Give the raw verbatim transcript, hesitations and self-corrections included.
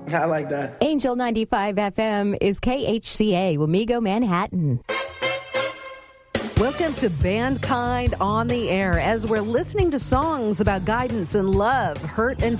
I like that. Angel ninety-five F M is K H C A, Wamego, Manhattan. Welcome to Bandkind on the Air as we're listening to songs about guidance and love, hurt and